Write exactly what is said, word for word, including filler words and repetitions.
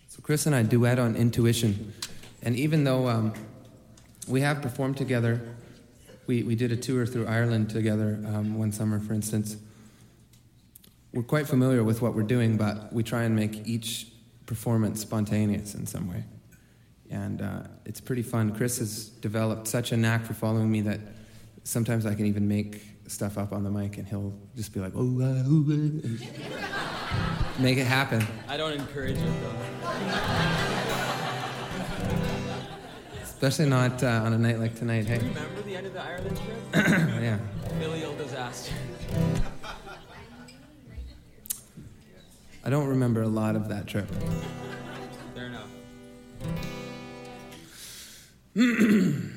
So Chris and I duet on Intuition. And even though um, we have performed together, we, we did a tour through Ireland together um, one summer, for instance. We're quite familiar with what we're doing, but we try and make each performance spontaneous in some way. And uh, it's pretty fun. Chris has developed such a knack for following me that sometimes I can even make stuff up on the mic, and he'll just be like, oh, uh, ooh, uh, and make it happen. I don't encourage it, though. Especially not uh, on a night like tonight, hey? Do you remember the end of the Ireland trip? Yeah. Filial disaster. I don't remember a lot of that trip. Fair enough.